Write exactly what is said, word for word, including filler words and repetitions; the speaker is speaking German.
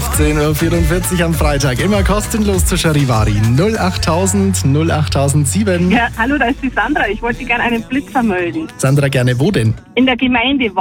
fünfzehn Uhr vierundvierzig am Freitag. Immer kostenlos zu Charivari. null achttausend, null achttausendsieben. Ja, hallo, da ist die Sandra. Ich wollte gerne einen Blitzer melden. Sandra, gerne wo denn? In der Gemeinde